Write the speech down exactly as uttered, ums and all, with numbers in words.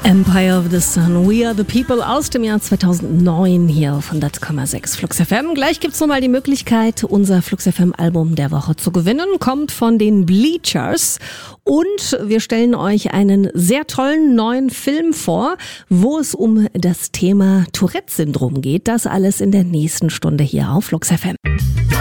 Empire of the Sun, We Are the People aus dem Jahr zweitausendneun hier auf hundert Komma sechs Flux F M. Gleich gibt's nochmal die Möglichkeit, unser Flux F M Album der Woche zu gewinnen. Kommt von den Bleachers und wir stellen euch einen sehr tollen neuen Film vor, wo es um das Thema Tourette-Syndrom geht. Das alles in der nächsten Stunde hier auf Flux F M.